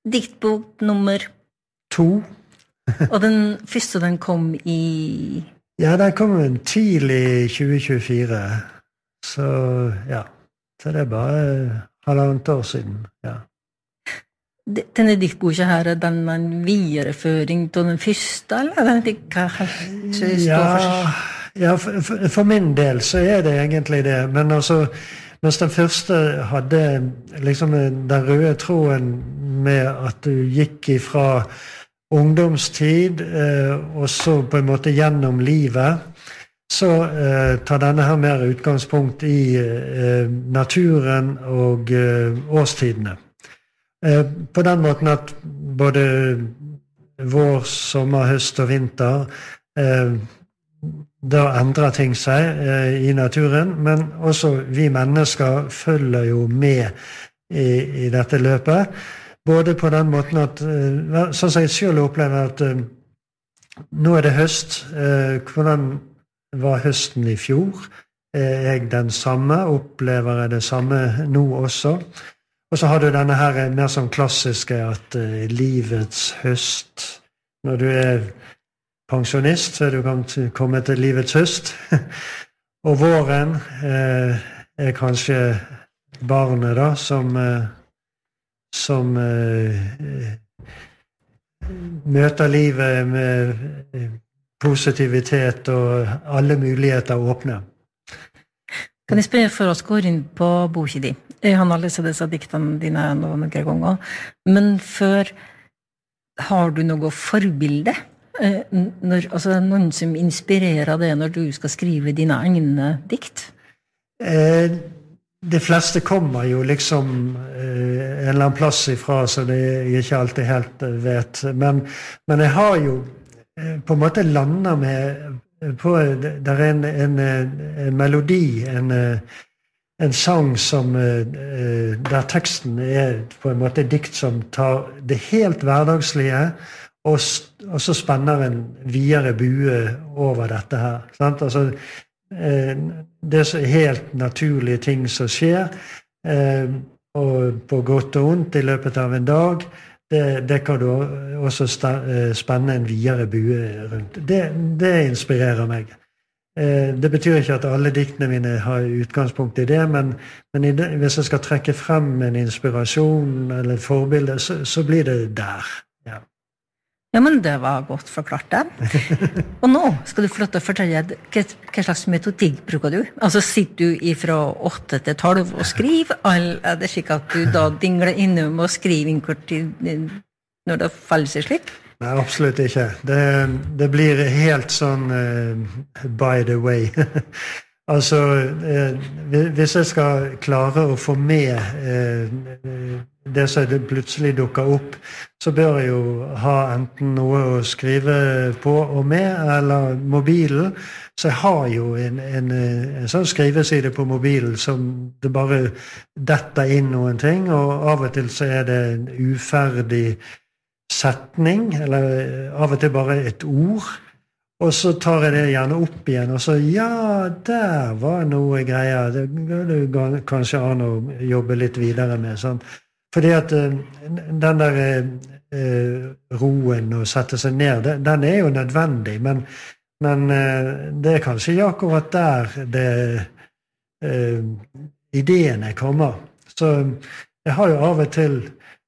diktbok nummer 2. Og den første den kom i... Ja, den kom tidlig 2024. Så ja, så det bare halvannet år siden, ja. Denne diktboka her, den en videreføring til den første, eller den ikke helt står for seg? Ja, for min del så det egentlig det, men altså, mens den første hadde liksom den røde tråden med at du gikk ifra ungdomstid, og så på en måte gjennom livet, så tar denne her mer utgangspunkt i naturen og årstidene. På den måten at både vår, sommer, høst og vinter da endrer ting seg i naturen, men også vi mennesker følger jo med i dette løpet. Både på den måten at, sånn som jeg selv opplever at nå det høst. Hvordan var høsten i fjor? Jeg den samme? Opplever jeg det samme nå også? Og så har du denne her mer sånn klassiske at livets høst, når du pensjonist, så du kommet til livets høst. Og våren kanskje barnet da, som møter livet med positivitet og alle muligheter åpne. Kan jeg spørre for oss går inn på boka di? Han har lest disse diktene dine noen ganger, men før har du noe forbilde? Altså noen som inspirerer det når du skal skrive dine egne dikt? De fleste kommer jo liksom en eller annen plass ifra, så det jeg ikke alltid helt vet. Men jeg har jo på en måte landet med på, der en melodi, en sang som, der teksten på en måte dikt som tar det helt hverdagslige, og så spenner en videre bue over dette her. Sant? Altså, det helt naturlige ting som skjer, og på godt og ondt i løpet av en dag, det kan du også spenne en videre bue rundt. Det inspirerer meg. Det betyr ikke at alle diktene mine har utgangspunkt i det, men hvis jeg skal trekke frem en inspirasjon eller et forbilde, så blir det der. Ja. Ja, men det var godt forklart der. Og nå skal du få lov til å fortelle hva slags metodikk bruker du? Altså, sitter du fra 8 til 12 og skriver, eller det slik at du da dingler innom og skriver innkort til når det faller seg slik? Nei, absolutt ikke. Det blir helt sånn by the way. Altså, hvis jeg skal klare å få med det som plutselig dukker opp, så bør jeg jo ha enten noe å skrive på og med, eller mobilen. Så jeg har jo en sånn skriveside på mobilen som det bare detter inn noen ting, og av og til så det en uferdig setning, eller av og til bare et ord, og så tar jeg det gjerne opp igjen, og så, ja, der var noe greier, det går det kanskje an å jobbe litt videre med, sånn. Fordi at den der roen å sette seg ned, den jo nødvendig, men det kanskje ikke akkurat der ideene kommer. Så jeg har jo av og til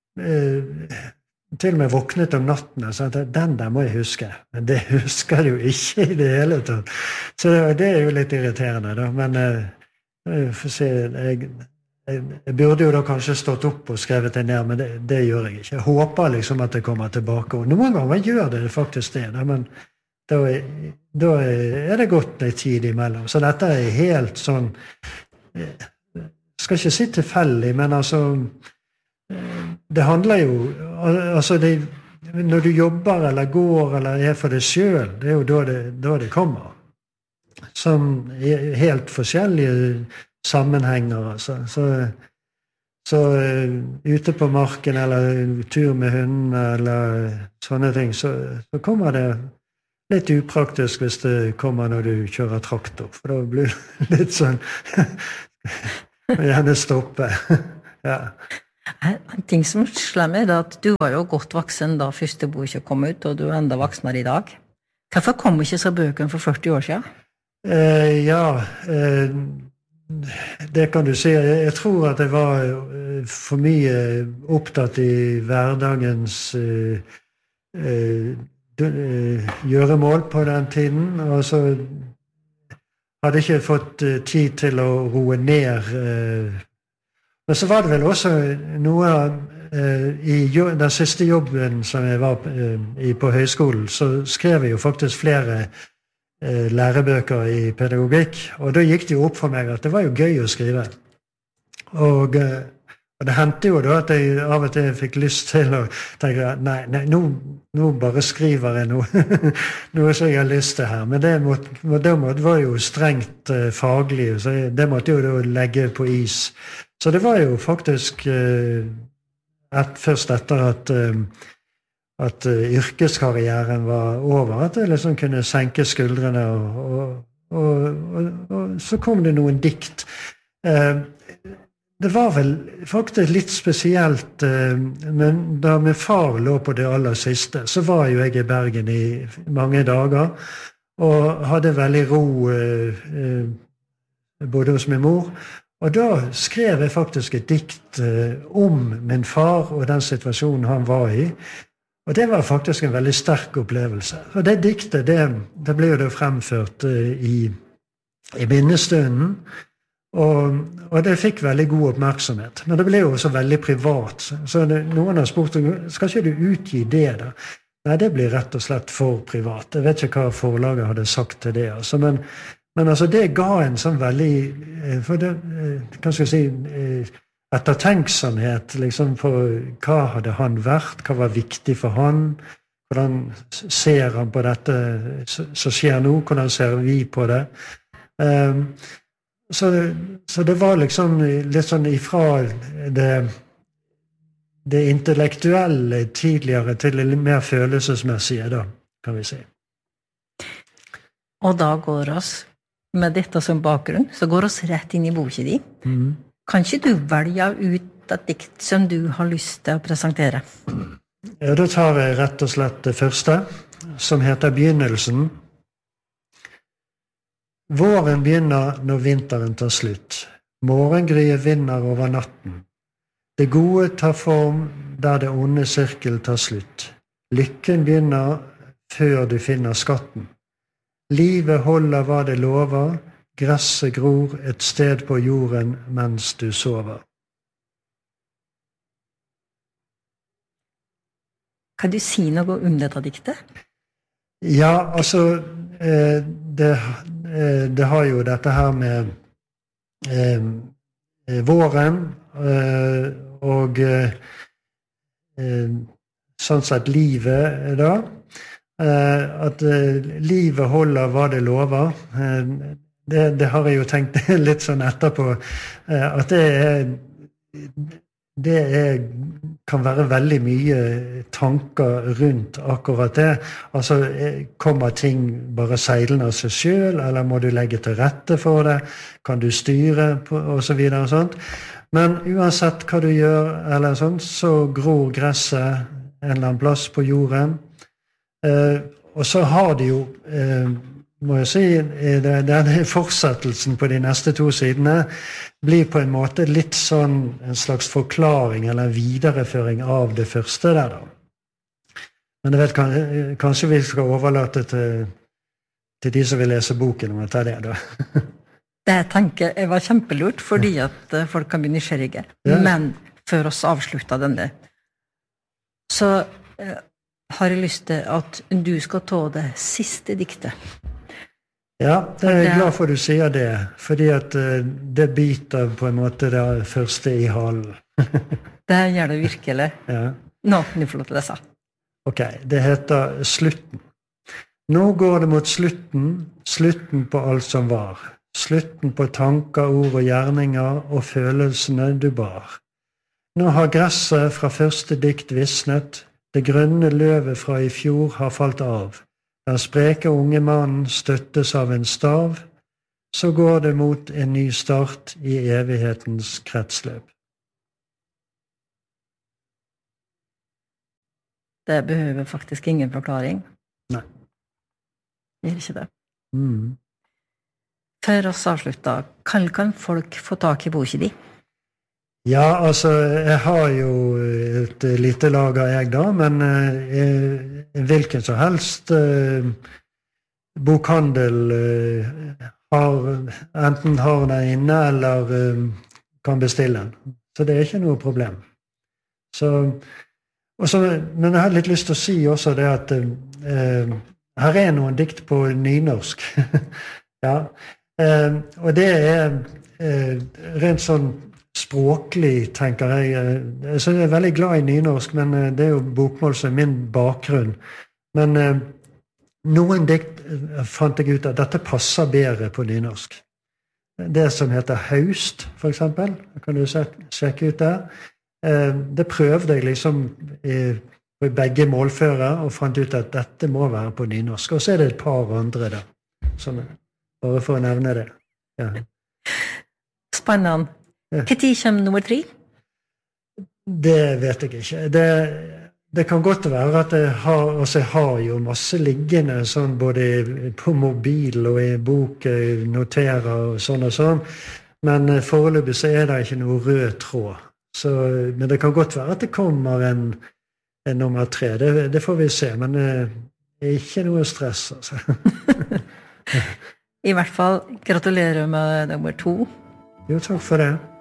og med våknet om natten og sa at den der må jeg huske. Men det husker jeg jo ikke i det hele tatt. Så det jo litt irriterende da. Men for å si, jeg burde jo da kanskje stått opp og skrevet det ned, men det gjør jeg ikke. Jeg håper liksom at det kommer tilbake. Og noen ganger gjør det faktisk det, da, men da det gått en tid imellom. Så dette helt sånn, skal ikke si tilfeldig, men altså, det handler jo, altså når du jobber eller går eller for deg selv, det jo da det kommer. Som helt forskjellige sammenhenger, altså. Så ute på marken eller tur med hunden eller sånne ting, så kommer det litt upraktisk hvis det kommer når du kjører traktor, for da blir det litt sånn gjerne stoppe. Ja. En ting som slår meg, er at du var jo godt voksen da første boka kom ut, og du er enda voksnere i dag. Hvorfor kom ikke så bøkene for 40 år siden? Det kan du si. Jeg tror at jeg var for mye opptatt i hverdagens gjøremål på den tiden, og så hadde ikke fått tid til å roe ned. Men så var det vel også noe i den siste jobben som jeg var i på høyskolen, så skrev jeg jo faktisk flere lærebøker i pedagogikk, og da gikk det jo opp for meg at det var jo gøy å skrive. Og det hendte jo da at jeg av og til fikk lyst til å tenke nei, nå bare skriver jeg noe som jeg har lyst til her. Men det var jo strengt faglig, så det måtte jo da legge på is. Så det var jo faktisk først etter at yrkeskarrieren var over, at jeg liksom kunne senke skuldrene, og så kom det noen dikt. Det var vel faktisk litt spesielt, men da min far lå på det aller siste, så var jo jeg i Bergen i mange dager, og hadde veldig ro både hos min mor, og da skrev jeg faktisk et dikt om min far og den situasjonen han var i. Og det var faktisk en veldig sterk opplevelse. Og det diktet, det ble jo da fremført i minnestunden, og det fikk veldig god oppmerksomhet. Men det ble jo også veldig privat. Så noen har spurt, skal ikke du utgi det da? Nei, det blir rett og slett for privat. Jeg vet ikke hva forlaget hadde sagt til det. Altså. Men altså, det ga en sånn veldig, for det, kan jeg si, ettertenksomhet liksom, på hva hadde han vært, hva var viktig for han, hvordan ser han på dette som skjer nå, hvordan ser vi på det. Så det var liksom litt sånn ifra det intellektuelle tidligere til det mer følelsesmessige, da, kan vi si. Og da går oss, med dette som bakgrunn, så går oss rett inn i boka di. Kan ikke du velge ut et dikt som du har lyst til å presentere? Ja, da tar jeg rett og slett det første, som heter Begynnelsen. Våren begynner når vinteren tar slutt. Morgengryet vinner over natten. Det gode tar form der det onde sirkel tar slutt. Lykken begynner før du finner skatten. Livet holder hva det lover, gresset gror et sted på jorden mens du sover. Kan du si noe om dette diktet? Ja, altså, det har jo dette her med våren, og sånn sett livet da, at livet holder hva det lover. Det har jeg jo tenkt litt sånn etterpå, at det kan være veldig mye tanker rundt akkurat det. Altså, kommer ting bare seilende av seg selv, eller må du legge til rette for det? Kan du styre, og så videre og sånt. Men uansett hva du gjør, eller sånt, så gror gresset en eller annen plass på jorden. Og så har de jo, må jeg si, denne fortsettelsen på de neste 2 sidene blir på en måte litt sånn en slags forklaring eller videreføring av det første der da. Men jeg vet, kanskje vi skal overlate til de som vil lese boken om å ta det da. Det tenker jeg var kjempelurt, fordi at folk kan bli nysgjerrige. Ja. Men før oss avslutter denne, så har jeg lyst til at du skal ta det siste diktet. Ja, jeg er glad for at du sier det, fordi at det biter på en måte det første i halen. Det gjør det virkelig. Ja. Nå, du får lov til å lese. Ok, det heter Slutten. Nå går det mot slutten, slutten på alt som var. Slutten på tanker, ord og gjerninger og følelsene du bar. Nå har gresset fra første dikt visnet, det grønne løvet fra i fjor har falt av. Den spreke unge mannen støttes av en stav, så går det mot en ny start i evighetens kretsløp. det behøver faktisk ingen forklaring. Nei. Det gjør ikke det. Før oss avslutta, kan folk få tak I boka di? Ja, altså, jeg har jo et lite lager jeg da, men hvilken som helst bokhandel enten har den inne eller kan bestille den. Så det ikke noe problem. Men jeg har litt lyst til å si også det at her noen dikt på nynorsk. Ja. Og det rent sånn språklig, tenker jeg. Så jeg veldig glad I nynorsk, men det jo bokmål som min bakgrunn. Men noen dikt fant jeg ut at dette passer bedre på nynorsk. Det som heter Haust, for eksempel, kan du sjekke ut der. Det prøvde jeg liksom på begge målfører og fant ut at dette må være på nynorsk. Og så det et par andre da, bare for å nevne det. Ja. Spennende. Hva tid kommer nummer 3? Det vet jeg ikke. Det kan godt være at jeg har jo masse liggende, sånn både på mobil og I bok, noterer og sånn. Men foreløpig så det ikke noe rød tråd. Men det kan godt være at det kommer en nummer 3. Det får vi se, men ikke noe stress, altså. I hvert fall gratulerer med nummer 2. Jo, takk for det.